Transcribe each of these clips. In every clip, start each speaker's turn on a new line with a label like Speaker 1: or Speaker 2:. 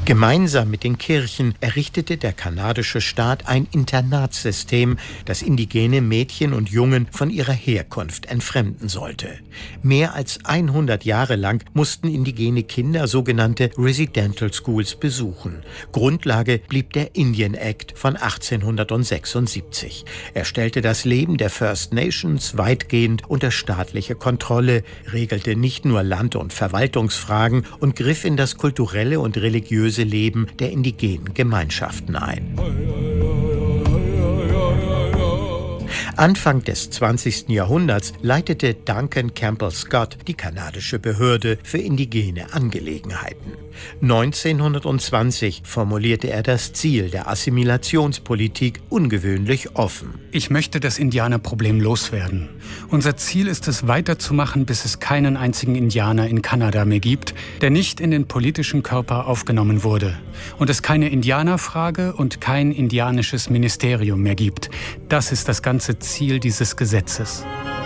Speaker 1: Gemeinsam mit den Kirchen errichtete der kanadische Staat ein Internatssystem, das indigene Mädchen und Jungen von ihrer Herkunft entfremden sollte. Mehr als 100 Jahre lang mussten indigene Kinder sogenannte Residential Schools besuchen. Grundlage blieb der Indian Act von 1876. Er stellte das Leben der First Nations weitgehend unter staatliche Kontrolle, regelte nicht nur Land- und Verwaltungsfragen und griff in das kulturelle und religiöse Leben der indigenen Gemeinschaften ein. Anfang des 20. Jahrhunderts leitete Duncan Campbell Scott die kanadische Behörde für indigene Angelegenheiten. 1920 formulierte er das Ziel der Assimilationspolitik ungewöhnlich offen.
Speaker 2: Ich möchte das Indianerproblem loswerden. Unser Ziel ist es, weiterzumachen, bis es keinen einzigen Indianer in Kanada mehr gibt, der nicht in den politischen Körper aufgenommen wurde. Und es keine Indianerfrage und kein indianisches Ministerium mehr gibt. Das ist das ganze Ziel dieses Gesetzes.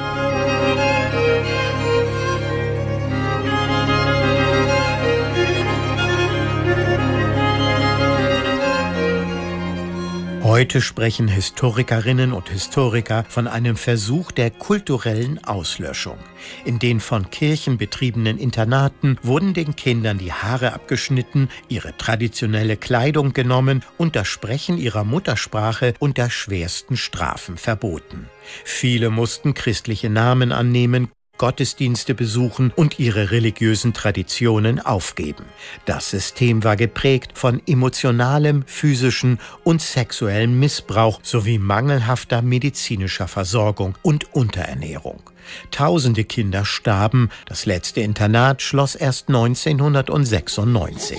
Speaker 1: Heute sprechen Historikerinnen und Historiker von einem Versuch der kulturellen Auslöschung. In den von Kirchen betriebenen Internaten wurden den Kindern die Haare abgeschnitten, ihre traditionelle Kleidung genommen und das Sprechen ihrer Muttersprache unter schwersten Strafen verboten. Viele mussten christliche Namen annehmen, Gottesdienste besuchen und ihre religiösen Traditionen aufgeben. Das System war geprägt von emotionalem, physischem und sexuellem Missbrauch sowie mangelhafter medizinischer Versorgung und Unterernährung. Tausende Kinder starben. Das letzte Internat schloss erst 1996.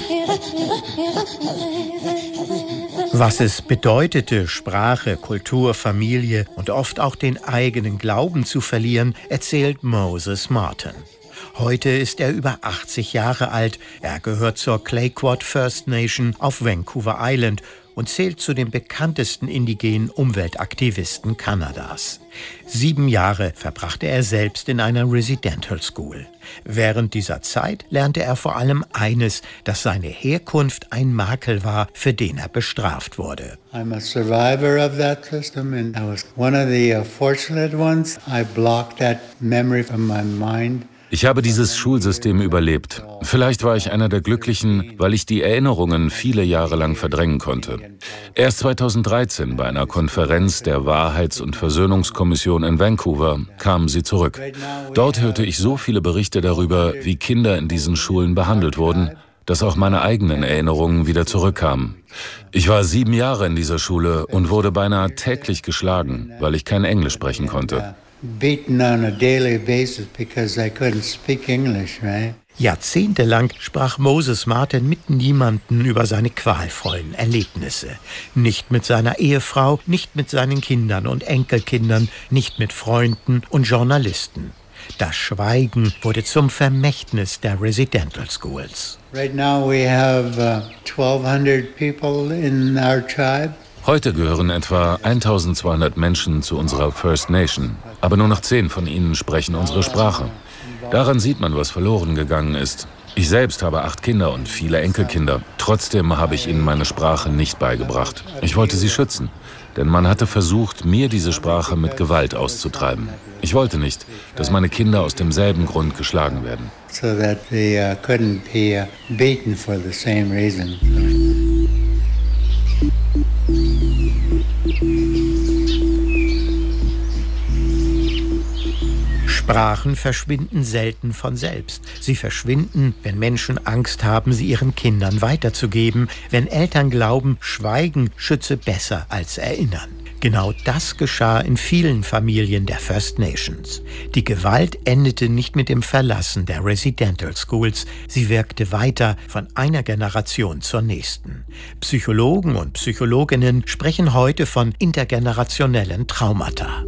Speaker 1: Was es bedeutete, Sprache, Kultur, Familie und oft auch den eigenen Glauben zu verlieren, erzählt Moses Martin. Heute ist er über 80 Jahre alt. Er gehört zur Clayoquot First Nation auf Vancouver Island und zählt zu den bekanntesten indigenen Umweltaktivisten Kanadas. 7 Jahre verbrachte er selbst in einer Residential School. Während dieser Zeit lernte er vor allem eines, dass seine Herkunft ein Makel war, für den er bestraft wurde.
Speaker 3: I'm a survivor of that system and I was one of the fortunate ones. I blocked that memory from my mind.
Speaker 4: Ich habe dieses Schulsystem überlebt. Vielleicht war ich einer der Glücklichen, weil ich die Erinnerungen viele Jahre lang verdrängen konnte. Erst 2013 bei einer Konferenz der Wahrheits- und Versöhnungskommission in Vancouver kamen sie zurück. Dort hörte ich so viele Berichte darüber, wie Kinder in diesen Schulen behandelt wurden, dass auch meine eigenen Erinnerungen wieder zurückkamen. Ich war 7 Jahre in dieser Schule und wurde beinahe täglich geschlagen, weil ich kein Englisch sprechen konnte.
Speaker 3: Beaten on a daily basis because I couldn't speak English, right?
Speaker 1: Jahrzehntelang sprach Moses Martin mit niemandem über seine qualvollen Erlebnisse. Nicht mit seiner Ehefrau, nicht mit seinen Kindern und Enkelkindern, nicht mit Freunden und Journalisten. Das Schweigen wurde zum Vermächtnis der Residential Schools.
Speaker 3: Right now we have 1,200 people in our tribe.
Speaker 4: Heute gehören etwa 1200 Menschen zu unserer First Nation, aber nur noch 10 von ihnen sprechen unsere Sprache. Daran sieht man, was verloren gegangen ist. Ich selbst habe 8 Kinder und viele Enkelkinder. Trotzdem habe ich ihnen meine Sprache nicht beigebracht. Ich wollte sie schützen, denn man hatte versucht, mir diese Sprache mit Gewalt auszutreiben. Ich wollte nicht, dass meine Kinder aus demselben Grund geschlagen werden.
Speaker 3: So that they couldn't be beaten for the same reason.
Speaker 1: Sprachen verschwinden selten von selbst. Sie verschwinden, wenn Menschen Angst haben, sie ihren Kindern weiterzugeben, wenn Eltern glauben, Schweigen schütze besser als Erinnern. Genau das geschah in vielen Familien der First Nations. Die Gewalt endete nicht mit dem Verlassen der Residential Schools, sie wirkte weiter von einer Generation zur nächsten. Psychologen und Psychologinnen sprechen heute von intergenerationellen Traumata.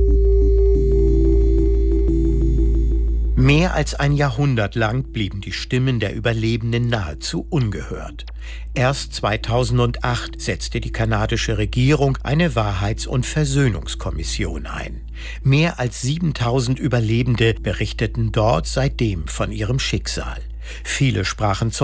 Speaker 1: Mehr als ein Jahrhundert lang blieben die Stimmen der Überlebenden nahezu ungehört. Erst 2008 setzte die kanadische Regierung eine Wahrheits- und Versöhnungskommission ein. Mehr als 7000 Überlebende berichteten dort seitdem von ihrem Schicksal. Viele sprachen